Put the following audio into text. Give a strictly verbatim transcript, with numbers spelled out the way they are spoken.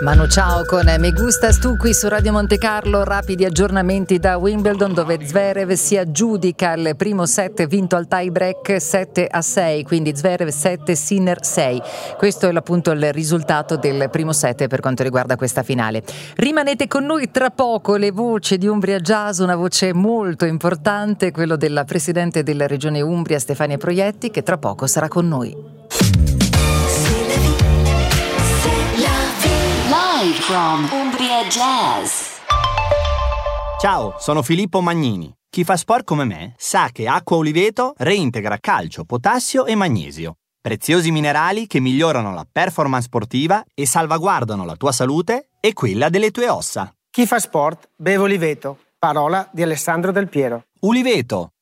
Manu ciao con Me Gustas tu qui su Radio Monte Carlo. Rapidi aggiornamenti da Wimbledon, dove Zverev si aggiudica il primo set vinto al tie break sette a sei, quindi Zverev sette, Sinner sei. Questo è appunto il risultato del primo set per quanto riguarda questa finale. Rimanete con noi, tra poco le voci di Umbria Jazz, una voce molto importante, quello della presidente della regione Umbria Stefania Proietti, che tra poco sarà con noi. Live from Umbria Jazz. Ciao, sono Filippo Magnini. Chi fa sport come me sa che Acqua Oliveto reintegra calcio, potassio e magnesio, preziosi minerali che migliorano la performance sportiva e salvaguardano la tua salute e quella delle tue ossa. Chi fa sport beve Oliveto. Parola di Alessandro Del Piero. Uliveto,